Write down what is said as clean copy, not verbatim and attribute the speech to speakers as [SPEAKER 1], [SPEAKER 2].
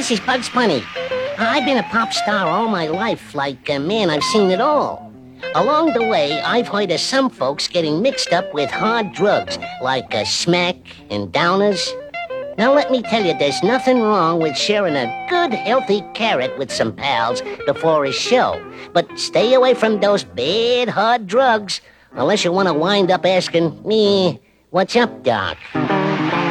[SPEAKER 1] this is Bugs Bunny. I've been a pop star all my life, man, I've seen it all. Along the way, I've heard of some folks getting mixed up with hard drugs, like smack and downers. Now let me tell you, there's nothing wrong with sharing a good, healthy carrot with some pals before a show. But stay away from those bad, hard drugs, unless you want to wind up asking me, what's up, Doc?